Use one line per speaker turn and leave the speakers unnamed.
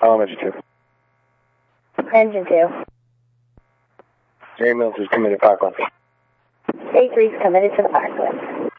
Engine 2.
Engine 2.
Jerry Mills is committed to Parkland.
A3's committed to the Parkland.